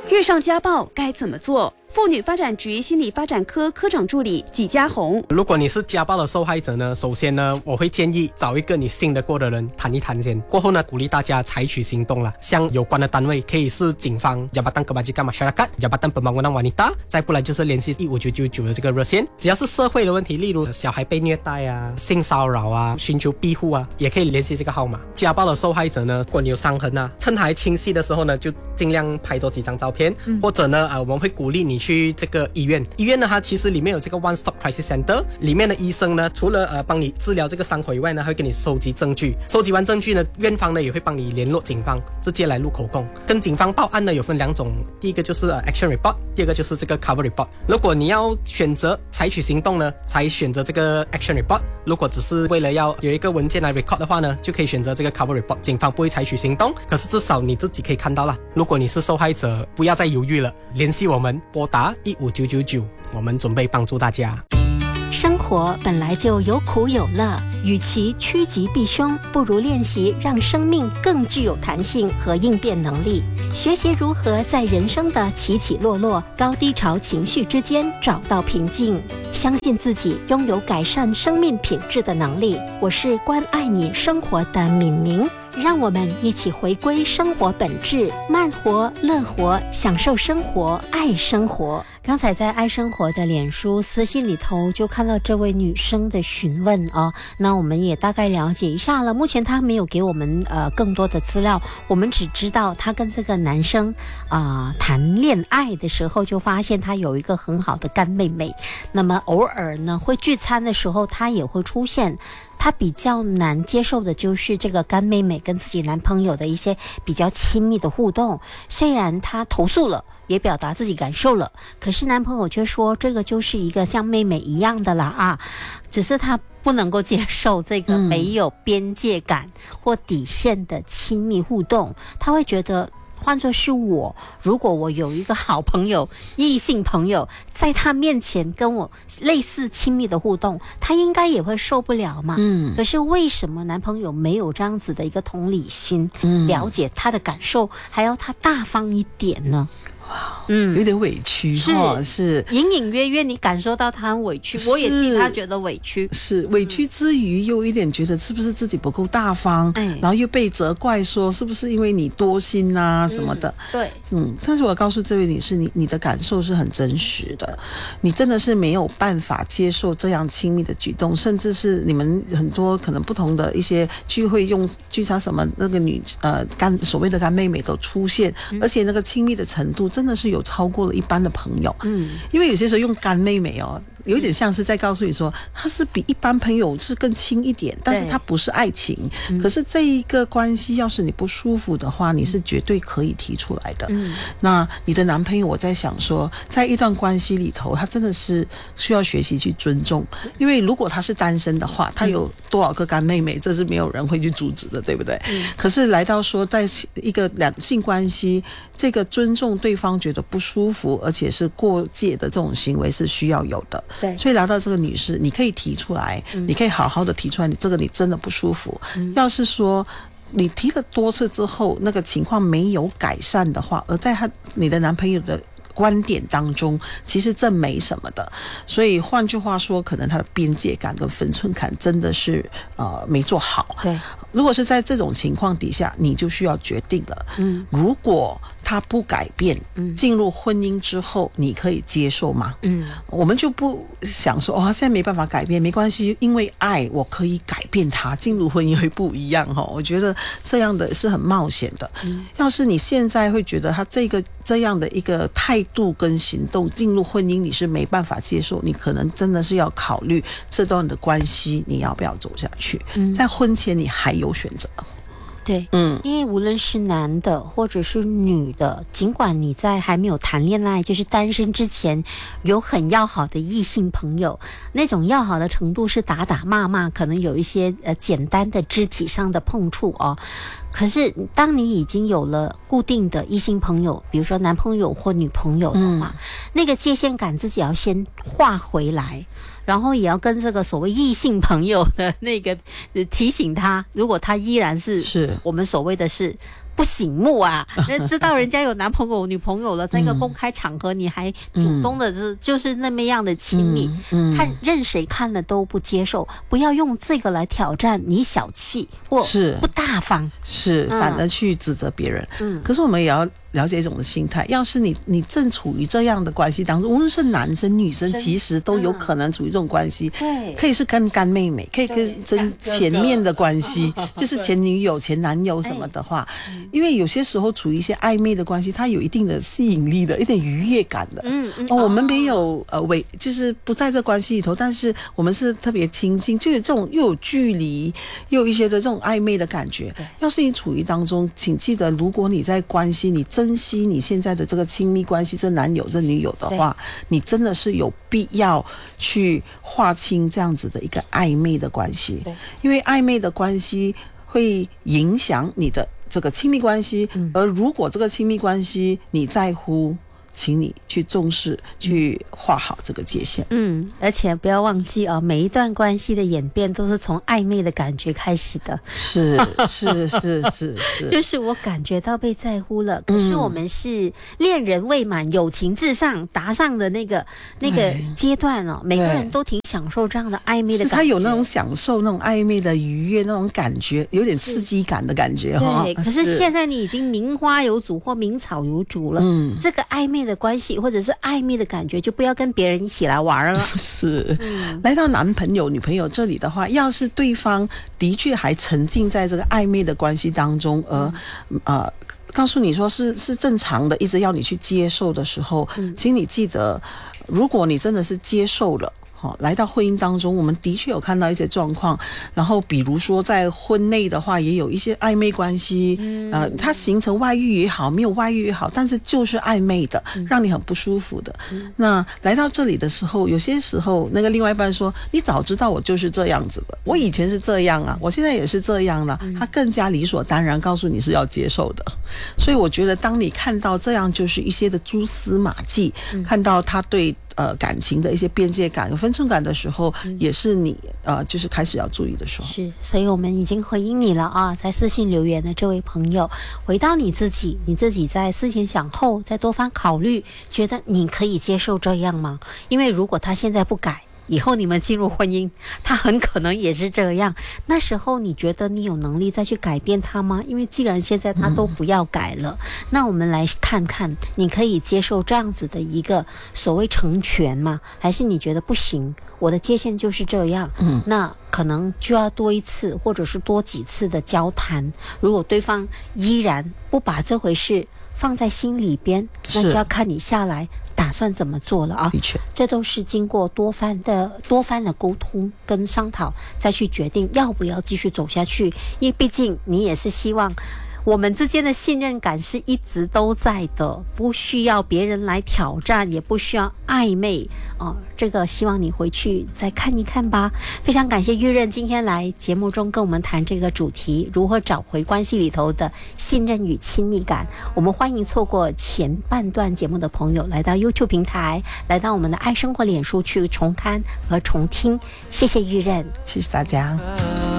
遇上家暴该怎么做？妇女发展局心理发展科科长助理纪家红， 如果你是家暴的受害者呢，首先呢，我会建议找一个你信得过的人谈一谈先。过后呢，鼓励大家采取行动啦，向有关的单位，可以是警方、Jabatan Kebajikan Masyarakat、Jabatan Pembangunan Wanita，再不来就是联系15999的这个热线。只要是社会的问题，例如小孩被虐待啊、性骚扰啊、寻求庇护啊，也可以联系这个号码。家暴的受害者呢，如果你有伤痕啊，趁还清晰的时候呢，就尽量拍多几张照片，或者呢，我们会鼓励你去这个医院。医院呢，它其实里面有这个 One Stop Crisis Center， 里面的医生呢，除了帮你治疗这个伤口以外呢，还会给你收集证据。收集完证据呢，院方呢也会帮你联络警方，直接来录口供。跟警方报案呢有分两种，第一个就是Action Report， 第二个就是这个 Cover Report。如果你要选择采取行动呢，才选择这个 Action Report。如果只是为了要有一个文件来 record 的话呢，就可以选择这个 Cover Report。警方不会采取行动，可是至少你自己可以看到啦。如果你是受害者，不要再犹豫了，联系我们，拨打15999，我们准备帮助大家。 生活本来就有苦有乐，与其趋吉避凶，不如练习让生命更具有弹性和应变能力，学习如何在人生的起起落落、高低潮情绪之间找到平静，相信自己拥有改善生命品质的能力。我是关爱你生活的敏明，让我们一起回归生活本质，慢活、乐活，享受生活，爱生活。刚才在爱生活的脸书私信里头就看到这位女生的询问哦，那我们也大概了解一下了。目前她没有给我们更多的资料，我们只知道她跟这个男生谈恋爱的时候就发现她有一个很好的干妹妹，那么偶尔呢会聚餐的时候她也会出现。她比较难接受的就是这个干妹妹跟自己男朋友的一些比较亲密的互动，虽然她投诉了，也表达自己感受了，可是男朋友却说这个就是一个像妹妹一样的啦啊，只是她不能够接受这个没有边界感或底线的亲密互动，她会觉得换作是我，如果我有一个好朋友、异性朋友在他面前跟我类似亲密的互动，他应该也会受不了嘛。可是为什么男朋友没有这样子的一个同理心，了解他的感受，还要他大方一点呢？ 有点委屈，是隐隐约约你感受到他很委屈，我也替他觉得委屈， 是委屈之余又有点觉得是不是自己不够大方，然后又被责怪说是不是因为你多心啊什么的。 对， 但是我告诉这位女士，你的感受是很真实的，你真的是没有办法接受这样亲密的举动，甚至是你们很多可能不同的一些聚会用聚餐什么，那个所谓的干妹妹都出现，而且那个亲密的程度真的是有超过了一般的朋友。因为有些时候用干妹妹哦，有点像是在告诉你说她是比一般朋友是更亲一点，但是她不是爱情。可是这一个关系要是你不舒服的话，你是绝对可以提出来的。那你的男朋友，我在想说在一段关系里头，他真的是需要学习去尊重，因为如果他是单身的话，他有多少个干妹妹，这是没有人会去阻止的，对不对？可是来到说在一个两性关系，这个尊重对方觉得不舒服而且是过界的这种行为是需要有的。 对， 所以聊到这个女士，你可以提出来，你可以好好的提出来，你这个你真的不舒服。要是说你提了多次之后那个情况没有改善的话，而在你的男朋友的观点当中，其实这没什么的。所以换句话说，可能他的边界感跟分寸感真的是没做好。 对， 如果是在这种情况底下，你就需要决定了。如果他不改变，进入婚姻之后，你可以接受吗？我们就不想说现在没办法改变，没关系，因为爱我可以改变他，进入婚姻会不一样。我觉得这样的是很冒险的。要是你现在会觉得他这样的一个态度跟行动进入婚姻你是没办法接受，你可能真的是要考虑这段的关系你要不要走下去。在婚前你还有选择。 对，因为无论是男的或者是女的，尽管你在还没有谈恋爱，就是单身之前，有很要好的异性朋友，那种要好的程度是打打骂骂，可能有一些简单的肢体上的碰触哦。可是当你已经有了固定的异性朋友，比如说男朋友或女朋友的话，那个界限感自己要先画回来，然后也要跟这个所谓异性朋友的那个提醒他，如果他依然是我们所谓的是不醒目啊！知道人家有男朋友女朋友了，在一个公开场合你还主动的就是那么样的亲密，看任谁看了都不接受，不要用这个来挑战你小气或不大方， 是反而去指责别人。可是我们也要了解一种的心态，要是你正处于这样的关系当中，无论是男生女生，其实都有可能处于这种关系，可以是跟干妹妹，可以跟前面的关系，就是前女友、前男友什么的话，因为有些时候处于一些暧昧的关系，它有一定的吸引力的，一点愉悦感的。我们没有就是不在这关系里头，但是我们是特别亲近，就有这种又有距离，又有一些的这种暧昧的感觉。要是你处于当中，请记得，如果你在关系，你珍惜你现在的这个亲密关系，这男友这女友的话，你真的是有必要去划清这样子的一个暧昧的关系，因为暧昧的关系会影响你的这个亲密关系，而如果这个亲密关系你在乎，请你去重视，去画好这个界限。 而且不要忘记哦，每一段关系的演变都是从暧昧的感觉开始的。是，就是我感觉到被在乎了，可是我们是恋人未满，友情至上，达上的那个阶段哦，每个人都挺享受这样的暧昧的感觉。 他有那种享受那种暧昧的愉悦，那种感觉，有点刺激感的感觉哈。 对，可是现在你已经名花有主或名草有主了，这个暧昧的关系或者是暧昧的感觉，就不要跟别人一起来玩了。 是，来到男朋友女朋友这里的话，要是对方的确还沉浸在这个暧昧的关系当中，而告诉你说是正常的，一直要你去接受的时候，请你记得，如果你真的是接受了，来到婚姻当中，我们的确有看到一些状况，然后比如说在婚内的话，也有一些暧昧关系，它形成外遇也好，没有外遇也好，但是就是暧昧的，让你很不舒服的。那来到这里的时候，有些时候那个另外一半说：“你早知道我就是这样子的，我以前是这样啊，我现在也是这样了。”他更加理所当然告诉你是要接受的。所以我觉得，当你看到这样就是一些的蛛丝马迹，看到他对感情的一些边界感、有分寸感的时候，也是你就是开始要注意的时候。 是，所以我们已经回应你了啊，在私信留言的这位朋友，回到你自己在思前想后，再多番考虑，觉得你可以接受这样吗？因为如果他现在不改，以后你们进入婚姻，他很可能也是这样。那时候你觉得你有能力再去改变他吗？因为既然现在他都不要改了，那我们来看看，你可以接受这样子的一个所谓成全吗？还是你觉得不行，我的界限就是这样？那可能就要多一次或者是多几次的交谈。如果对方依然不把这回事放在心里边，那就要看你下来打算怎么做了啊。 的确， 这都是经过多番的沟通跟商讨，再去决定要不要继续走下去。因为毕竟你也是希望我们之间的信任感是一直都在的，不需要别人来挑战，也不需要暧昧这个希望你回去再看一看吧。非常感谢玉任今天来节目中跟我们谈这个主题，如何找回关系里头的信任与亲密感。我们欢迎错过前半段节目的朋友来到 YouTube 平台，来到我们的爱生活脸书去重看和重听。谢谢玉任， 谢谢大家。